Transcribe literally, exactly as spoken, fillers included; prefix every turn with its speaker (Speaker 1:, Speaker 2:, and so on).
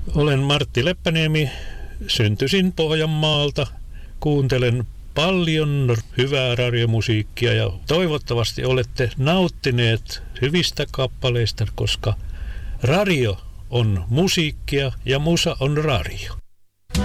Speaker 1: Olen Martti Leppäniemi, syntyisin Pohjanmaalta. Kuuntelen paljon hyvää radiomusiikkia ja toivottavasti olette nauttineet hyvistä kappaleista, koska radio on musiikkia ja musa on radio.